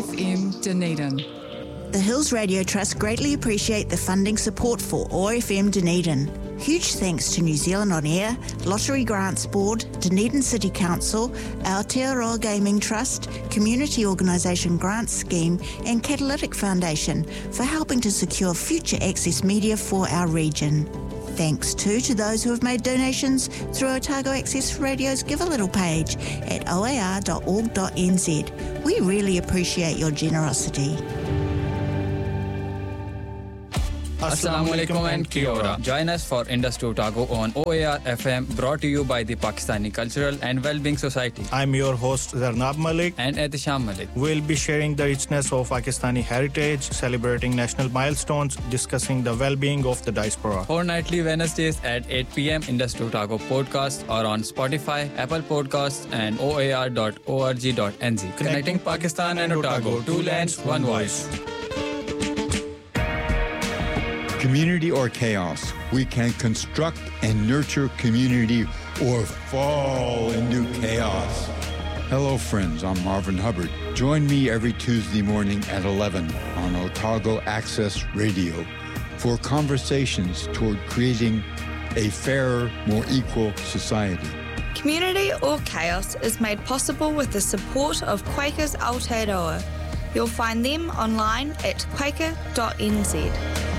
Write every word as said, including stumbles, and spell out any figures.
F M Dunedin. The Hills Radio Trust greatly appreciate the funding support for O R F M Dunedin. Huge thanks to New Zealand On Air, Lottery Grants Board, Dunedin City Council, Aotearoa Gaming Trust, Community Organisation Grants Scheme and Catalytic Foundation for helping to secure future access media for our region. Thanks too to those who have made donations through Otago Access Radio's Give a Little page at o a r dot org dot n z. We really appreciate your generosity. Assalamu alaikum and kia ora. Join us for Indus to Otago on O A R F M, brought to you by the Pakistani Cultural and Wellbeing Society. I'm your host Zarnab Malik and Ehtisham Malik. We'll be sharing the richness of Pakistani heritage, celebrating national milestones, discussing the well-being of the diaspora. Fortnightly Wednesdays at eight p.m. Indus to Otago podcast are on Spotify, Apple Podcasts and o a r dot org dot n z. Connecting Pakistan and Otago, two lands, one voice. Community or chaos, we can construct and nurture community or fall into chaos. Hello friends, I'm Marvin Hubbard. Join me every Tuesday morning at eleven on Otago Access Radio for conversations toward creating a fairer, more equal society. Community or Chaos is made possible with the support of Quakers Aotearoa. You'll find them online at quaker dot n z.